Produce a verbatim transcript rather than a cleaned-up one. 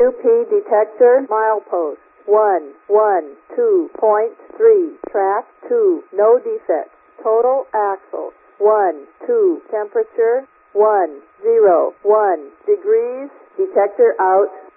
W P detector milepost one one two point three. Track two. No defects. Total axle one two. Temperature one zero one degrees. Detector out.